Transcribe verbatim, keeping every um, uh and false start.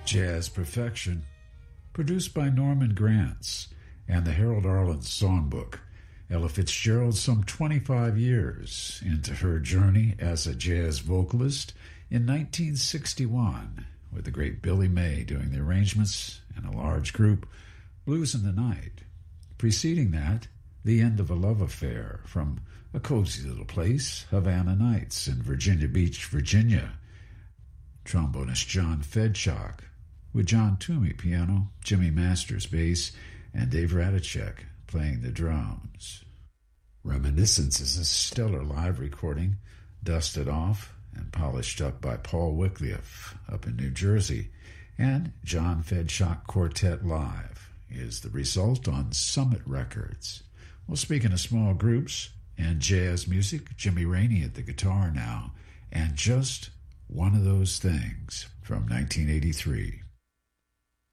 Jazz Perfection, produced by Norman Granz and the Harold Arlen Songbook. Ella Fitzgerald some twenty-five years into her journey as a jazz vocalist in nineteen sixty-one, with the great Billy May doing the arrangements and a large group, Blues in the Night. Preceding that, The End of a Love Affair from a cozy little place, Havana Nights in Virginia Beach, Virginia. Trombonist John Fedchuk, with John Toomey piano, Jimmy Masters bass, and Dave Radicek playing the drums. Reminiscence is a stellar live recording, dusted off and polished up by Paul Wycliffe up in New Jersey, and John Fedchuk Quartet Live is the result on Summit Records. Well, speaking of small groups and jazz music, Jimmy Rainey at the guitar now, and Just One of Those Things from nineteen eighty-three.